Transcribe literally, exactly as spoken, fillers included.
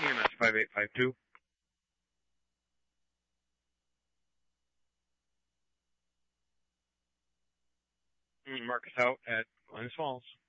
E M S five eight five two. Marcus out at Glens Falls.